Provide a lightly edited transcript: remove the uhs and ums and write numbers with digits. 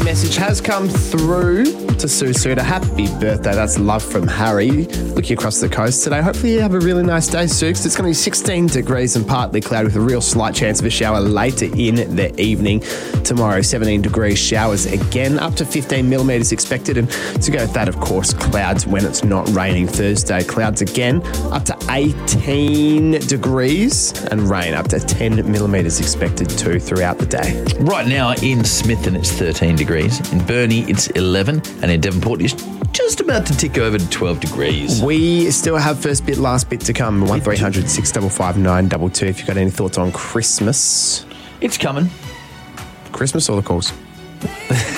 message has come through to Sue Suda. Happy birthday. That's love from Harry. Looking across the coast today. Hopefully you have a really nice day, Sue, 'cause it's going to be 16 degrees and partly cloudy with a real slight chance of a shower later in the evening. Tomorrow, 17 degrees, showers again, up to 15 millimetres expected. And to go with that, of course, clouds when it's not raining. Thursday, clouds again, up to 18 degrees and rain up to 10 millimetres expected too throughout the day. Right now in Smithton, it's 13 degrees. In Burnie, it's 11. And in Devonport, it's just about to tick over to 12 degrees. We still have first bit, last bit to come. 1300 655 922 if you've got any thoughts on Christmas. It's coming. Christmas or the calls?